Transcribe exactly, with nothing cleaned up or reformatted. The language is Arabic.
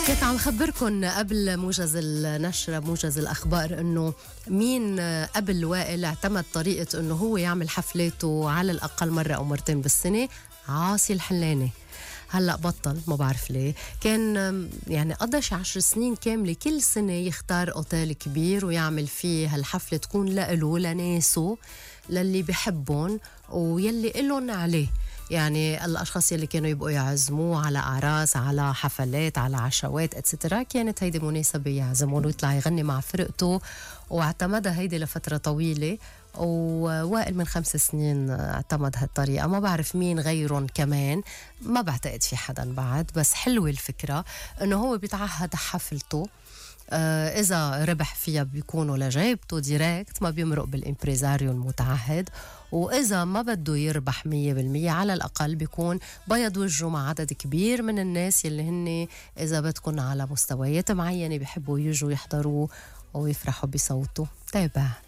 كنت عم خبركن قبل موجز النشرة موجز الأخبار إنه مين قبل وائل اعتمد طريقة إنه هو يعمل حفلاته على الأقل مرة أو مرتين بالسنة. عاصي الحلاني. هلأ بطل، ما بعرف ليه. كان يعني قضى شي عشر سنين كاملة كل سنة يختار أوتيل كبير ويعمل فيه هالحفلة تكون لإله لناسه للي بحبون ويلي إلن عليه. يعني الأشخاص يلي كانوا يبقوا يعزموه على أعراس، على حفلات، على عشوات اتسترا، كانت هيدي مناسبة يعزمون ويطلع يغني مع فرقته، واعتمدها هيدي لفترة طويلة. ووائل من خمس سنين اعتمد هالطريقة. ما بعرف مين غيرهم كمان، ما بعتقد في حدا بعد، بس حلوة الفكرة انه هو بيتعهد حفلته آه إذا ربح فيها بيكونوا لجيبته ديريكت، ما بيمرق بالإمبريزاريو المتعهد، وإذا ما بده يربح مية بالمية على الأقل بيكون بيض وجهه مع عدد كبير من الناس يلي هن إذا بدكن على مستويات معينة بيحبوا يجوا يحضروا ويفرحوا بصوته. تابع.